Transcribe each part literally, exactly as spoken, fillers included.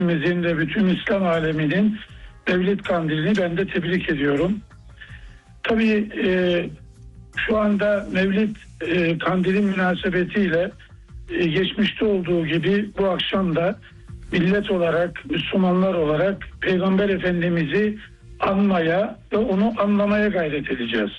Bizim de bütün İslam aleminin Mevlid Kandili'ni ben de tebrik ediyorum. Tabii e, şu anda Mevlid e, Kandili münasebetiyle e, geçmişte olduğu gibi bu akşam da millet olarak, Müslümanlar olarak Peygamber Efendimiz'i anmaya ve onu anlamaya gayret edeceğiz.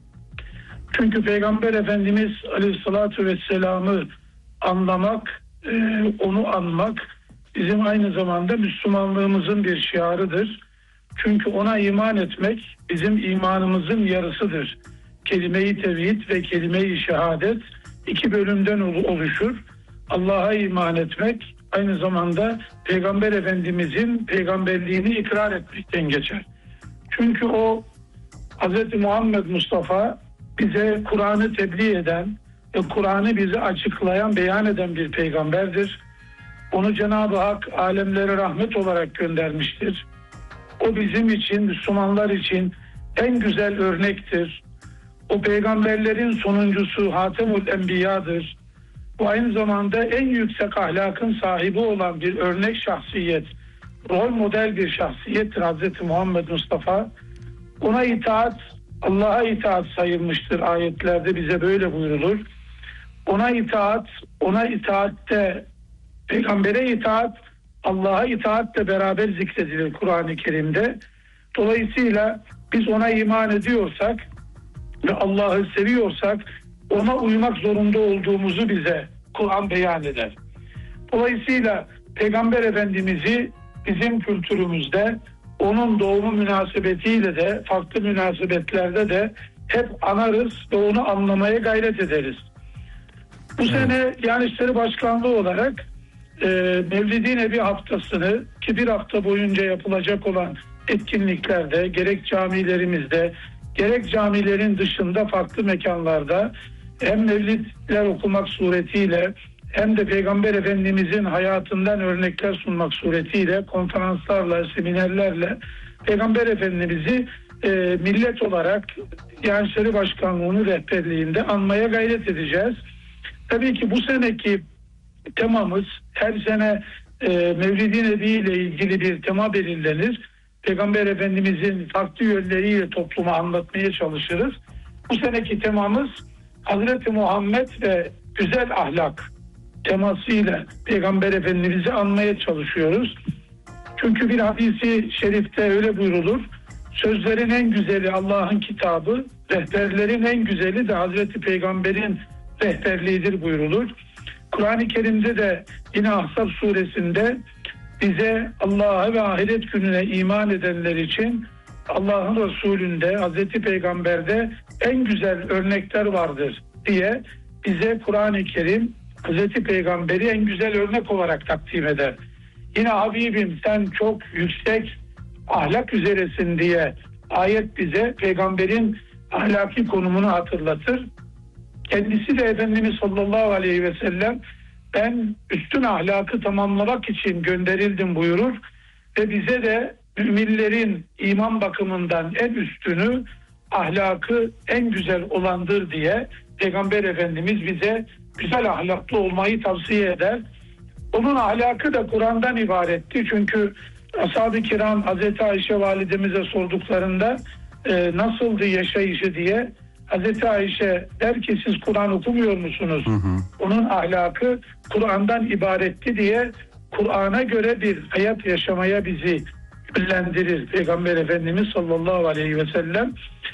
Çünkü Peygamber Efendimiz Aleyhisselatü Vesselam'ı anlamak, e, onu anmak bizim aynı zamanda Müslümanlığımızın bir şiarıdır. Çünkü ona iman etmek bizim imanımızın yarısıdır. Kelime-i tevhid ve kelime-i şehadet iki bölümden oluşur. Allah'a iman etmek aynı zamanda Peygamber Efendimizin peygamberliğini ikrar etmekten geçer. Çünkü o Hz. Muhammed Mustafa bize Kur'an'ı tebliğ eden ve Kur'an'ı bize açıklayan, beyan eden bir peygamberdir. Onu Cenab-ı Hak alemlere rahmet olarak göndermiştir. O bizim için, Müslümanlar için en güzel örnektir. O peygamberlerin sonuncusu Hatemül Enbiya'dır. Bu aynı zamanda en yüksek ahlakın sahibi olan bir örnek şahsiyet, rol model bir şahsiyettir Hz. Muhammed Mustafa. Ona itaat, Allah'a itaat sayılmıştır. Ayetlerde bize böyle buyrulur. Ona itaat, ona itaatte, peygambere itaat, Allah'a itaatle beraber zikredilir Kur'an-ı Kerim'de. Dolayısıyla biz ona iman ediyorsak ve Allah'ı seviyorsak ona uymak zorunda olduğumuzu bize Kur'an beyan eder. Dolayısıyla Peygamber Efendimiz'i bizim kültürümüzde onun doğumu münasebetiyle de farklı münasebetlerde de hep anarız ve onu anlamaya gayret ederiz. Bu evet. sene Diyanet İşleri Başkanlığı olarak e, Mevlid-i Nebi haftasını ki bir hafta boyunca yapılacak olan etkinliklerde gerek camilerimizde gerek camilerin dışında farklı mekanlarda hem mevlidler okumak suretiyle hem de Peygamber Efendimizin hayatından örnekler sunmak suretiyle konferanslarla, seminerlerle Peygamber Efendimiz'i e, millet olarak Diyanet İşleri Başkanlığı'nın rehberliğinde anmaya gayret edeceğiz. Tabii ki bu seneki temamız her sene e, Mevlid-i Nebi ile ilgili bir tema belirlenir. Peygamber Efendimizin farklı yönleriyle topluma anlatmaya çalışırız. Bu seneki temamız Hazreti Muhammed ve güzel ahlak temasıyla Peygamber Efendimiz'i anmaya çalışıyoruz. Çünkü bir hadisi şerifte öyle buyrulur. Sözlerin en güzeli Allah'ın kitabı, rehberlerin en güzeli de Hazreti Peygamber'in rehberliğidir buyrulur. Kur'an-ı Kerim'de de yine Ahzab suresinde bize Allah'a ve ahiret gününe iman edenler için Allah'ın Resulü'nde, Hazreti Peygamber'de en güzel örnekler vardır diye bize Kur'an-ı Kerim Hazreti Peygamber'i en güzel örnek olarak takdim eder. Yine Habibim sen çok yüksek ahlak üzeresin diye ayet bize Peygamber'in ahlaki konumunu hatırlatır. Kendisi de Efendimiz sallallahu aleyhi ve sellem ben üstün ahlakı tamamlamak için gönderildim buyurur ve bize de müminlerin iman bakımından en üstünü ahlakı en güzel olandır diye Peygamber Efendimiz bize güzel ahlaklı olmayı tavsiye eder. Onun ahlakı da Kur'an'dan ibaretti. Çünkü ashab-ı kiram Hazreti Ayşe validemize sorduklarında e, nasıldı yaşayışı diye Hazreti Ayşe der ki siz Kur'an okumuyor musunuz? Hı hı. Onun ahlakı Kur'an'dan ibaretti diye Kur'an'a göre bir hayat yaşamaya bizi yönlendirir Peygamber Efendimiz sallallahu aleyhi ve sellem.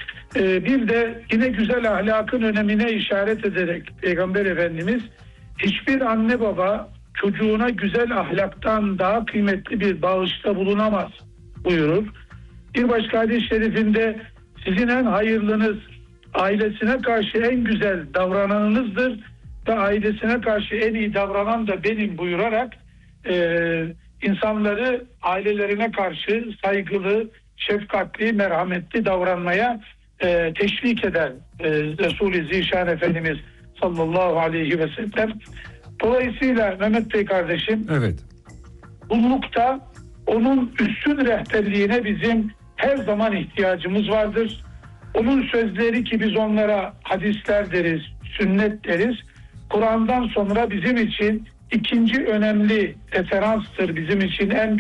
Ee, bir de yine güzel ahlakın önemine işaret ederek Peygamber Efendimiz hiçbir anne baba çocuğuna güzel ahlaktan daha kıymetli bir bağışta bulunamaz buyurur. Bir başka hadis-i şerifinde sizin en hayırlınız ailesine karşı en güzel davrananınızdır ve ailesine karşı en iyi davranan da benim buyurarak e, insanları ailelerine karşı saygılı, şefkatli, merhametli davranmaya e, teşvik eder e, Resul-i Zişan Efendimiz sallallahu aleyhi ve sellem. Dolayısıyla Mehmet Bey kardeşim, evet. Kullukta onun üstün rehberliğine bizim her zaman ihtiyacımız vardır. Onun sözleri ki biz onlara hadisler deriz, sünnet deriz. Kur'an'dan sonra bizim için ikinci önemli referanstır, bizim için en